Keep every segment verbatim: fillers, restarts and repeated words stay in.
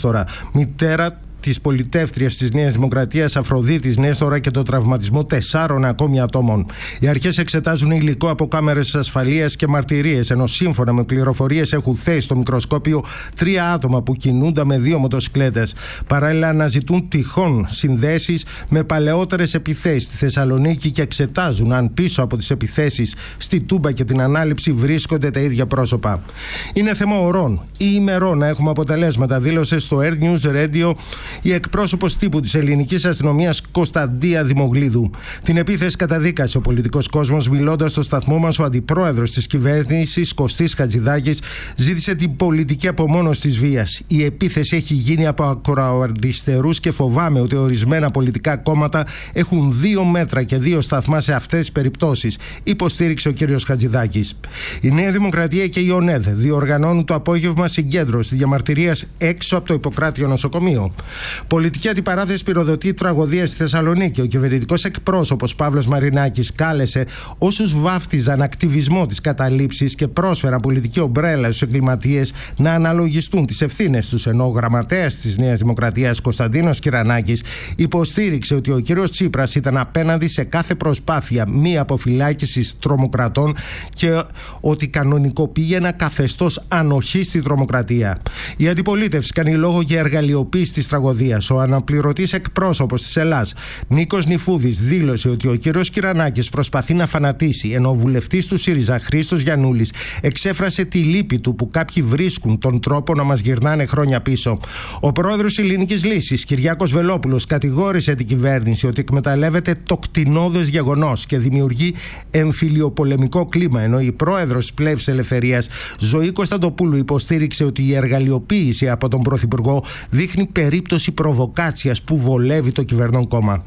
Νέστορα, μητέρα της πολιτεύτριας της Νέας Δημοκρατίας Αφροδίτης Νέστορα και το τραυματισμό τεσσάρων ακόμη ατόμων. Οι αρχές εξετάζουν υλικό από κάμερες ασφαλείας και μαρτυρίες, ενώ σύμφωνα με πληροφορίες έχουν θέσει στο μικροσκόπιο τρία άτομα που κινούνται με δύο μοτοσικλέτες. Παράλληλα, αναζητούν τυχόν συνδέσεις με παλαιότερες επιθέσεις στη Θεσσαλονίκη και εξετάζουν αν πίσω από τις επιθέσεις στη Τούμπα και την ανάληψη βρίσκονται τα ίδια πρόσωπα. Είναι θέμα ωρών ή ημερών να έχουμε αποτελέσματα, δήλωσε στο Air News Radio η εκπρόσωπος τύπου της ελληνικής αστυνομίας Κωνσταντία Δημογλίδου. Την επίθεση καταδίκασε ο πολιτικός κόσμος. Μιλώντας στο σταθμό μας, ο αντιπρόεδρος της κυβέρνησης Κωστής Χατζηδάκης ζήτησε την πολιτική απομόνωση της βίας. Η επίθεση έχει γίνει από ακροαριστερούς και φοβάμαι ότι ορισμένα πολιτικά κόμματα έχουν δύο μέτρα και δύο σταθμά σε αυτές τις περιπτώσεις, υποστήριξε ο κ. Χατζηδάκης. Η Νέα Δημοκρατία και η ΟΝΕΔ διοργανώνουν το απόγευμα συγκέντρωση διαμαρτυρίας έξω από το Ιπποκράτιο νοσοκομείο. Πολιτική αντιπαράθεση πυροδοτεί τραγωδία στη Θεσσαλονίκη. Ο κυβερνητικός εκπρόσωπος Παύλος Μαρινάκης κάλεσε όσους βάφτιζαν ακτιβισμό της καταλήψης και πρόσφεραν πολιτική ομπρέλα στους εγκληματίες να αναλογιστούν τις ευθύνες τους, ενώ ο γραμματέας της Νέας Δημοκρατίας Κωνσταντίνος Κυρανάκης υποστήριξε ότι ο κύριος Τσίπρας ήταν απέναντι σε κάθε προσπάθεια μη αποφυλάκησης τρομοκρατών και ότι κανονικοποιεί ένα καθεστώς ανοχής στη τρομοκρατία. Η αντιπολίτευση κάνει λόγο για εργαλειοποίηση της τραγωδίας. Ο αναπληρωτής εκπρόσωπος της Ελλάς, Νίκος Νιφούδης, δήλωσε ότι ο κύριος Κυρανάκης προσπαθεί να φανατίσει, ενώ ο βουλευτής του ΣΥΡΙΖΑ, Χρήστος Γιαννούλης, εξέφρασε τη λύπη του που κάποιοι βρίσκουν τον τρόπο να μας γυρνάνε χρόνια πίσω. Ο πρόεδρος Ελληνικής Λύσης, Κυριάκος Βελόπουλος, κατηγόρησε την κυβέρνηση ότι εκμεταλλεύεται το κτηνώδες γεγονός και δημιουργεί εμφυλιοπολεμικό κλίμα, ενώ η πρόεδρος της Πλεύσης Ελευθερίας, Ζωή Κωνσταντοπούλου, υποστήριξε ότι η εργαλειοποίηση από τον Πρωθυπουργό δείχνει περίπτωση προβοκάτσιας που βολεύει το κυβερνών κόμμα.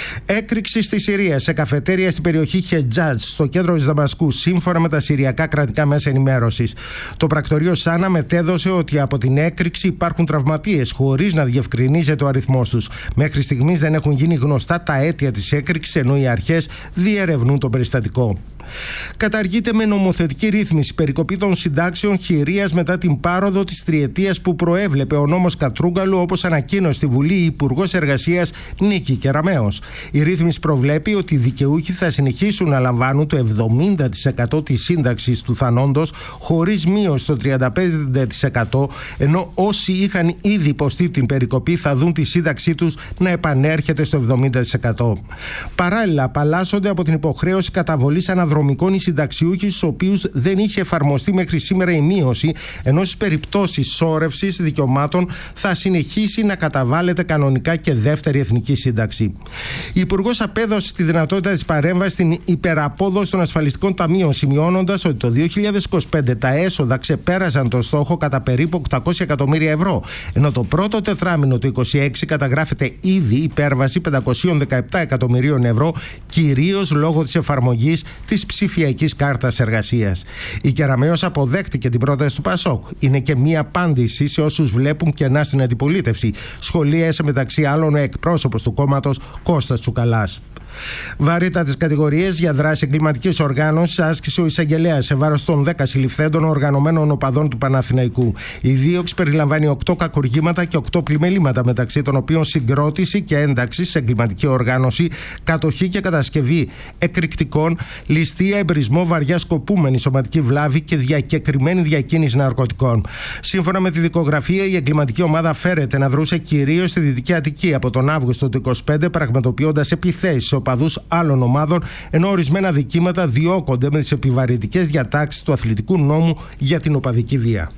Έκρηξη στη Συρία σε καφετέρια στην περιοχή Χετζάτζ, στο κέντρο της Δαμασκού, σύμφωνα με τα συριακά κρατικά μέσα ενημέρωσης. Το πρακτορείο Σάνα μετέδωσε ότι από την έκρηξη υπάρχουν τραυματίες, χωρίς να διευκρινίζεται ο αριθμός τους. Μέχρι στιγμής δεν έχουν γίνει γνωστά τα αίτια της έκρηξης, ενώ οι αρχές διερευνούν το περιστατικό. Καταργείται με νομοθετική ρύθμιση περικοπή των συντάξεων χειρίας μετά την πάροδο της τριετίας που προέβλεπε ο νόμος Κατρούγκαλου, όπως ανακοίνωσε στη Βουλή η Υπουργός Εργασίας Νίκη Κεραμέως. Η ρύθμιση προβλέπει ότι οι δικαιούχοι θα συνεχίσουν να λαμβάνουν το εβδομήντα τοις εκατό της σύνταξης του θανόντος χωρίς μείωση στο τριάντα πέντε τοις εκατό, ενώ όσοι είχαν ήδη υποστεί την περικοπή θα δουν τη σύνταξή τους να επανέρχεται στο εβδομήντα τοις εκατό. Παράλληλα, απαλλάσσονται από την υποχρέωση καταβολής αναδρομικών οι συνταξιούχοι, στους οποίους δεν είχε εφαρμοστεί μέχρι σήμερα η μείωση, ενώ στις περιπτώσεις σώρευσης δικαιωμάτων θα συνεχίσει να καταβάλλεται κανονικά και δεύτερη εθνική σύνταξη. Η Υπουργός απέδωσε τη δυνατότητα της παρέμβασης στην υπεραπόδοση των ασφαλιστικών ταμείων, σημειώνοντας ότι το δύο χιλιάδες είκοσι πέντε τα έσοδα ξεπέρασαν το στόχο κατά περίπου οκτακόσια εκατομμύρια ευρώ, ενώ το πρώτο τετράμινο του είκοσι έξι καταγράφεται ήδη υπέρβαση πεντακόσια δεκαεπτά εκατομμυρίων ευρώ, κυρίως λόγω της εφαρμογής της ψηφιακής κάρτας εργασίας. Η Κεραμέως αποδέχτηκε την πρόταση του ΠΑΣΟΚ. Είναι και μία απάντηση σε όσους βλέπουν κενά στην αντιπολίτευση, σχολίασε μεταξύ άλλων ο εκπρόσωπος του κόμματος Κώστας Τσουκαλάς. Βαρύτατες κατηγορίες για δράση εγκληματικής οργάνωσης άσκησε ο εισαγγελέας σε βάρος των δέκα συλληφθέντων οργανωμένων οπαδών του Παναθηναϊκού. Η δίωξη περιλαμβάνει οκτώ κακουργήματα και οκτώ πλημελήματα, μεταξύ των οποίων συγκρότηση και ένταξη σε εγκληματική οργάνωση, κατοχή και κατασκευή εκρηκτικών, ληστεία, εμπρισμό, βαριά σκοπούμενη σωματική βλάβη και διακεκριμένη διακίνηση ναρκωτικών. Σύμφωνα με τη δικογραφία, η εγκληματική ομάδα φέρεται να δρούσε κυρίως στη Δυτική Αττική από τον Αύγουστο του είκοσι πέντε, πραγματοποιώντας επιθέσεις σε οπαδούς άλλων ομάδων, ενώ ορισμένα δικήματα διώκονται με τις επιβαρυντικές διατάξεις του αθλητικού νόμου για την οπαδική βία.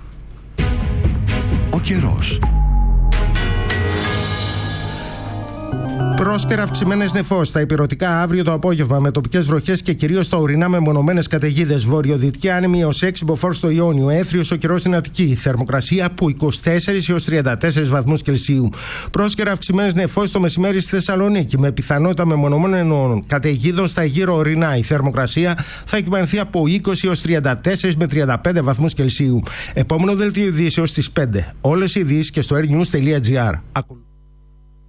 Ο καιρός. Πρόσκαιρα αυξημένες νεφώσεις στα ηπειρωτικά αύριο το απόγευμα, με τοπικές βροχές και κυρίως στα ορεινά μεμονωμένες καταιγίδες. Βορειοδυτική άνεμη έως έξι μποφόρ στο Ιόνιο. Έθριος ο καιρός στην Αττική. Θερμοκρασία από είκοσι τέσσερις έως τριάντα τέσσερις βαθμούς Κελσίου. Πρόσκαιρα αυξημένες νεφώσεις το μεσημέρι στη Θεσσαλονίκη, με πιθανότητα μεμονωμένων καταιγίδων στα γύρω ορεινά. Η θερμοκρασία θα εκυμανθεί από είκοσι έως τριάντα τέσσερις με τριάντα πέντε βαθμούς Κελσίου. Επόμενο δελτίο ειδήσεως στις πέντε. Όλες οι ειδήσεις και στο airnews τελεία gr.